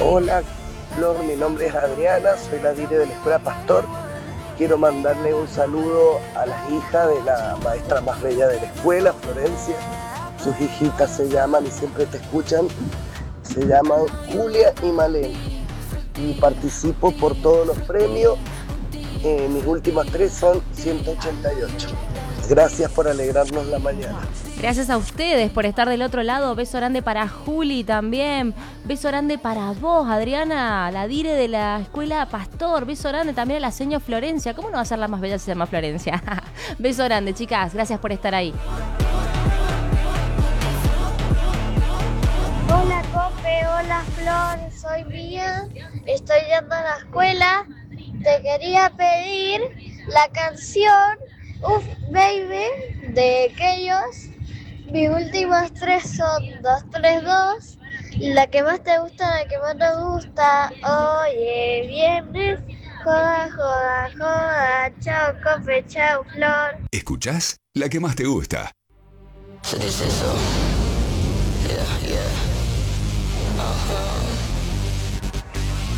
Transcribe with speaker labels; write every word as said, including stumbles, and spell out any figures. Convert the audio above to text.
Speaker 1: Hola, Flor, mi nombre es Adriana, soy la dire de la Escuela Pastor. Quiero mandarle un saludo a las hijas de la maestra más bella de la escuela, Florencia. Sus hijitas se llaman y siempre te escuchan. Se llaman Julia y Malena. Y participo por todos los premios. Eh, mis últimas tres son ciento ochenta y ocho. Gracias por alegrarnos la mañana.
Speaker 2: Gracias a ustedes por estar del otro lado. Beso grande para Juli también. Beso grande para vos, Adriana, la dire de la Escuela Pastor. Beso grande también a la señora Florencia. ¿Cómo no va a ser la más bella si se llama Florencia? Beso grande, chicas. Gracias por estar ahí.
Speaker 3: Hola, Cope. Hola, Flor. Soy Mía. Estoy yendo a la escuela. Te quería pedir la canción Uf, Baby de aquellos. Mis últimas tres son dos tres dos. La que más te gusta, la que más no gusta. Oye, viernes. Joda, joda, joda. Chao, Cope, chao, Flor.
Speaker 4: ¿Escuchás? La que más te gusta.
Speaker 5: ¿Qué es eso?